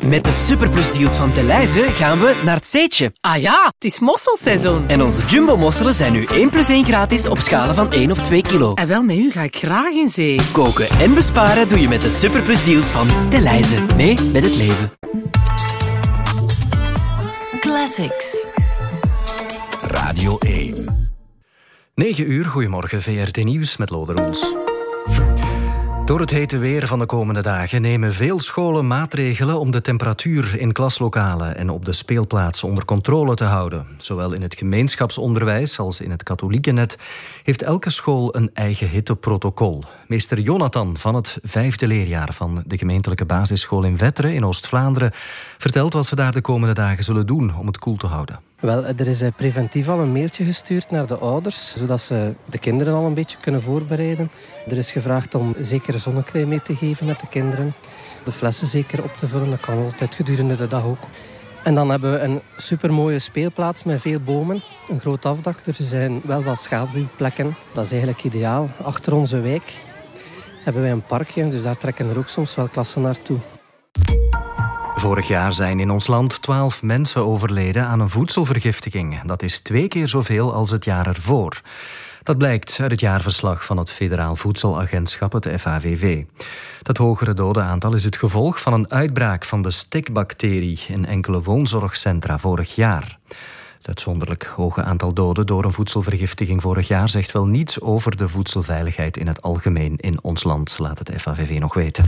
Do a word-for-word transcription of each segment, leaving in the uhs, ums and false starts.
Met de superplusdeals van Delhaize gaan we naar het Zeetje. Ah ja, het is mosselseizoen. En onze jumbo-mosselen zijn nu één plus één gratis op schalen van één of twee kilo. En wel, met u ga ik graag in zee. Koken en besparen doe je met de superplusdeals van Delhaize. Mee met het leven. Classics. Radio één. negen uur, goedemorgen, V R T Nieuws met Lode Roels. Door het hete weer van de komende dagen nemen veel scholen maatregelen om de temperatuur in klaslokalen en op de speelplaatsen onder controle te houden. Zowel in het gemeenschapsonderwijs als in het katholieke net heeft elke school een eigen hitteprotocol. Meester Jonathan van het vijfde leerjaar van de gemeentelijke basisschool in Wetteren in Oost-Vlaanderen vertelt wat ze daar de komende dagen zullen doen om het koel te houden. Wel, er is preventief al een mailtje gestuurd naar de ouders, zodat ze de kinderen al een beetje kunnen voorbereiden. Er is gevraagd om zeker zonnecrème mee te geven met de kinderen. De flessen zeker op te vullen, dat kan altijd gedurende de dag ook. En dan hebben we een supermooie speelplaats met veel bomen. Een groot afdak, er zijn wel wat schaduwplekken. Dat is eigenlijk ideaal. Achter onze wijk hebben wij een parkje, dus daar trekken er ook soms wel klassen naartoe. Vorig jaar zijn in ons land twaalf mensen overleden aan een voedselvergiftiging. Dat is twee keer zoveel als het jaar ervoor. Dat blijkt uit het jaarverslag van het Federaal Voedselagentschap, het F A V V. Dat hogere dodenaantal is het gevolg van een uitbraak van de stikbacterie in enkele woonzorgcentra vorig jaar. Het uitzonderlijk hoge aantal doden door een voedselvergiftiging vorig jaar zegt wel niets over de voedselveiligheid in het algemeen in ons land, laat het F A V V nog weten.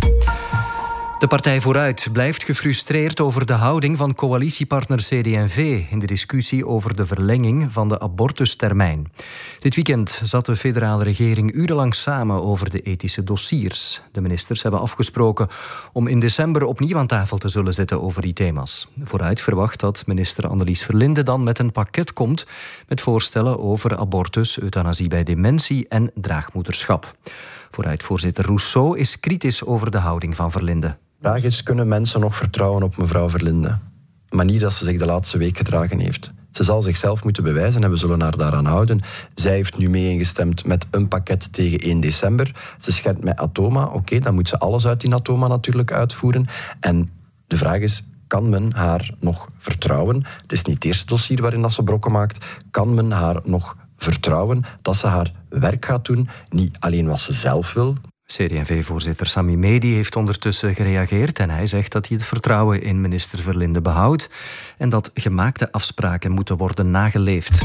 De Partij Vooruit blijft gefrustreerd over de houding van coalitiepartner C D en V in de discussie over de verlenging van de abortustermijn. Dit weekend zat de federale regering urenlang samen over de ethische dossiers. De ministers hebben afgesproken om in december opnieuw aan tafel te zullen zitten over die thema's. Vooruit verwacht dat minister Annelies Verlinde dan met een pakket komt met voorstellen over abortus, euthanasie bij dementie en draagmoederschap. Vooruit-voorzitter Rousseau is kritisch over de houding van Verlinde. De vraag is, kunnen mensen nog vertrouwen op mevrouw Verlinde? De manier dat ze zich de laatste week gedragen heeft. Ze zal zichzelf moeten bewijzen en we zullen haar daaraan houden. Zij heeft nu mee ingestemd met een pakket tegen één december. Ze schermt met Atoma. Oké, okay, dan moet ze alles uit die Atoma natuurlijk uitvoeren. En de vraag is, kan men haar nog vertrouwen? Het is niet het eerste dossier waarin dat ze brokken maakt. Kan men haar nog vertrouwen dat ze haar werk gaat doen? Niet alleen wat ze zelf wil. C D en V-voorzitter Sami Medi heeft ondertussen gereageerd en hij zegt dat hij het vertrouwen in minister Verlinde behoudt en dat gemaakte afspraken moeten worden nageleefd.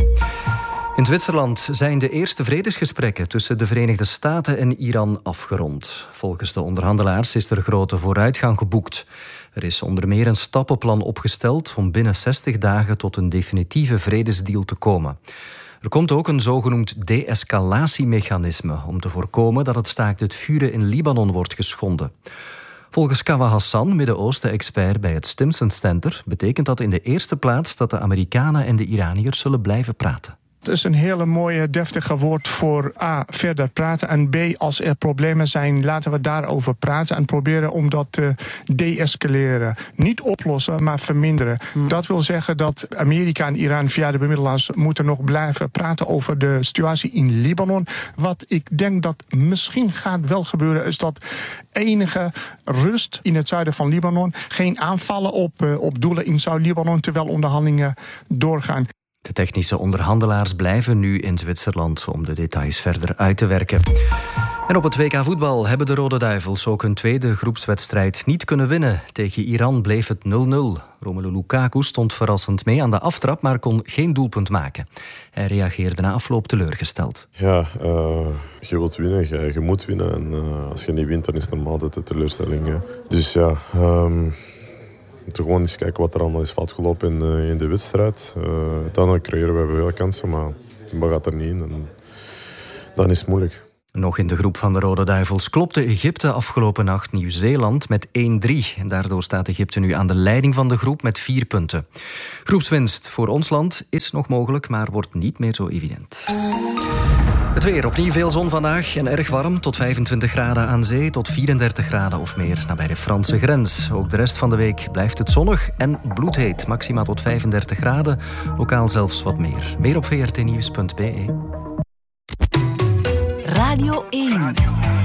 In Zwitserland zijn de eerste vredesgesprekken tussen de Verenigde Staten en Iran afgerond. Volgens de onderhandelaars is er grote vooruitgang geboekt. Er is onder meer een stappenplan opgesteld om binnen zestig dagen tot een definitieve vredesdeal te komen. Er komt ook een zogenoemd de-escalatiemechanisme om te voorkomen dat het staakt het vuren in Libanon wordt geschonden. Volgens Kawa Hassan, Midden-Oosten-expert bij het Stimson Center, betekent dat in de eerste plaats dat de Amerikanen en de Iraniërs zullen blijven praten. Het is een hele mooie, deftige woord voor A, verder praten. En B, als er problemen zijn, laten we daarover praten. En proberen om dat te de-escaleren. Niet oplossen, maar verminderen. Hmm. Dat wil zeggen dat Amerika en Iran via de bemiddelaars moeten nog blijven praten over de situatie in Libanon. Wat ik denk dat misschien gaat wel gebeuren, is dat enige rust in het zuiden van Libanon. Geen aanvallen op, uh, op doelen in Zuid-Libanon, terwijl onderhandelingen doorgaan. De technische onderhandelaars blijven nu in Zwitserland om de details verder uit te werken. En op het W K voetbal hebben de Rode Duivels ook een tweede groepswedstrijd niet kunnen winnen. Tegen Iran bleef het nul nul. Romelu Lukaku stond verrassend mee aan de aftrap, maar kon geen doelpunt maken. Hij reageerde na afloop teleurgesteld. Ja, uh, je wilt winnen, je, je moet winnen. En uh, als je niet wint, dan is het normaal dat het teleurstelling. Hè. Dus ja... Um... We moeten gewoon eens kijken wat er allemaal is fout gelopen in de, in de wedstrijd. Uh, uiteindelijk creëren we wel kansen, maar de bal gaat er niet in. En dan is het moeilijk. Nog in de groep van de Rode Duivels klopte Egypte afgelopen nacht Nieuw-Zeeland met één drie. Daardoor staat Egypte nu aan de leiding van de groep met vier punten. Groepswinst voor ons land is nog mogelijk, maar wordt niet meer zo evident. Het weer, opnieuw veel zon vandaag en erg warm. Tot vijfentwintig graden aan zee, tot vierendertig graden of meer nabij de Franse grens. Ook de rest van de week blijft het zonnig en bloedheet. Maxima tot vijfendertig graden, lokaal zelfs wat meer. Meer op v r t nieuws punt b e. Radio één.